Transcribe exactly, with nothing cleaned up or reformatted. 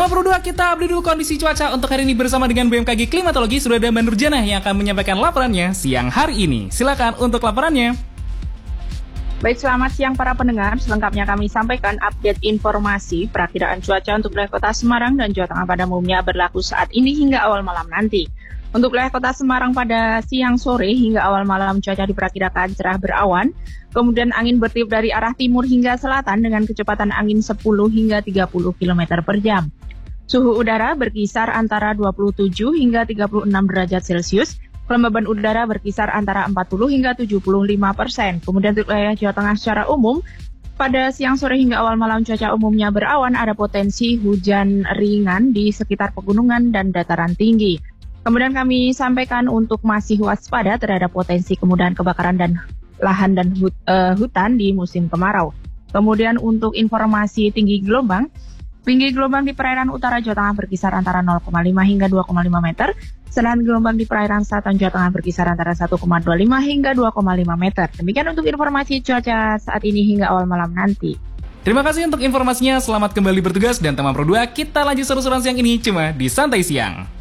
Tema Pro dua, kita update dulu kondisi cuaca untuk hari ini bersama dengan B M K G Klimatologi. Sudah ada Mbak Nurjana yang akan menyampaikan laporannya siang hari ini. Silakan untuk laporannya. Baik, selamat siang para pendengar. Selengkapnya kami sampaikan update informasi perakiraan cuaca untuk wilayah Kota Semarang dan Jawa Tengah pada umumnya berlaku saat ini hingga awal malam nanti. Untuk wilayah Kota Semarang pada siang sore hingga awal malam cuaca diperkirakan cerah berawan, kemudian angin bertiup dari arah timur hingga selatan dengan kecepatan angin sepuluh hingga tiga puluh kilometer per jam. Suhu udara berkisar antara dua puluh tujuh hingga tiga puluh enam derajat Celcius, kelembaban udara berkisar antara empat puluh hingga tujuh puluh lima persen. Kemudian untuk wilayah Jawa Tengah secara umum, pada siang sore hingga awal malam cuaca umumnya berawan, ada potensi hujan ringan di sekitar pegunungan dan dataran tinggi. Kemudian kami sampaikan untuk masih waspada terhadap potensi kemudahan kebakaran dan lahan dan hut, uh, hutan di musim kemarau. Kemudian untuk informasi tinggi gelombang, tinggi gelombang di perairan utara Jawa Tengah berkisar antara nol koma lima hingga dua koma lima meter, sedangkan gelombang di perairan selatan Jawa Tengah berkisar antara satu koma dua lima hingga dua koma lima meter. Demikian untuk informasi cuaca saat ini hingga awal malam nanti. Terima kasih untuk informasinya, selamat kembali bertugas dan Tema Pro dua, kita lanjut seru-seruan siang ini cuma di Santai Siang.